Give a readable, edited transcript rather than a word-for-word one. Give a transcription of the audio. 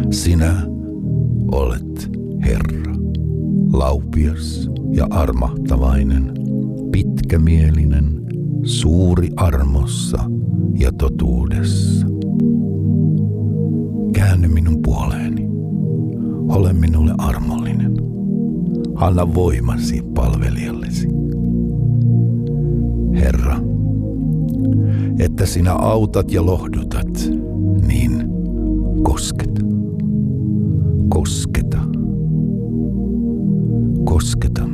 Sinä olet Herra, laupias ja armahtavainen, pitkämielinen, suuri armossa ja totuudessa. Käänny minun puoleeni, ole minulle armollinen, anna voimasi palvelijallesi. Herra, että sinä autat ja lohdutat, niin kosketa. Kosketa